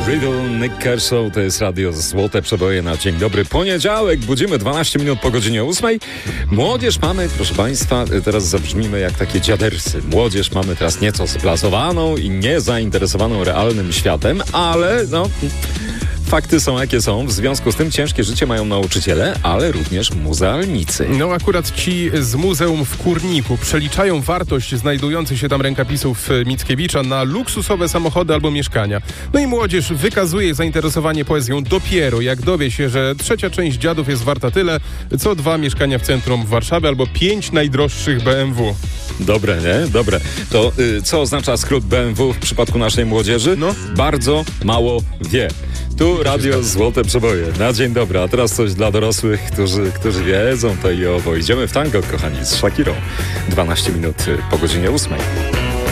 Riddle, Nick Kershaw, to jest radio Złote Przeboje na dzień dobry poniedziałek. Budzimy 12 minut po godzinie 8. Młodzież mamy, proszę Państwa, teraz zabrzmimy jak takie dziadersy. Młodzież mamy teraz nieco zblazowaną i niezainteresowaną realnym światem, ale fakty są jakie są. W związku z tym ciężkie życie mają nauczyciele, ale również muzealnicy. No akurat ci z Muzeum w Kurniku przeliczają wartość znajdujących się tam rękopisów Mickiewicza na luksusowe samochody albo mieszkania. No i młodzież wykazuje zainteresowanie poezją dopiero jak dowie się, że trzecia część Dziadów jest warta tyle, co 2 mieszkania w centrum Warszawy albo 5 najdroższych BMW. Dobre, nie? Dobre. To co oznacza skrót BMW w przypadku naszej młodzieży? No. Bardzo mało wie. Tu radio Złote Przeboje. Na dzień dobry. A teraz coś dla dorosłych, którzy wiedzą to i owo. Idziemy w tango, kochani, z Shakirą. 12 minut po godzinie 8.